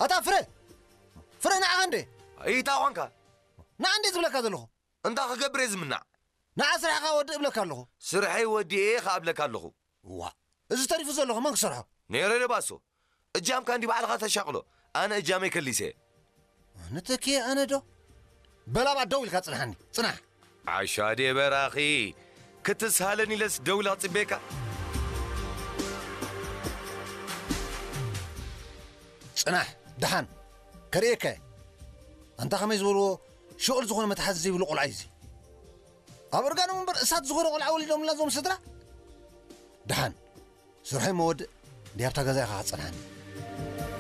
أتا فري نعندي أي تاوانكا نعندي زبلك هذا له أنت خبر زمنا نعسر حقا ودي قبلك له سرحي ودي إيه قبلك له وا إذا تعرف زله ما كسرها نيري لباسو الجام كان دي بعد غاتا شغله أنا إجامي كليسي نتكي أنا دو بلا بعد دولك هتصنعني صنع عشادي براخي كتسهلني لس دولة صبيكا صنع دحان كريكا أنت خميس ورو شغل زغون متحزي ولقول عايزي أبرقانو من برقصات زغون قول عولي لهم لازم صدرة دحان سرحي مود ديابتا غزايا خاص صنعني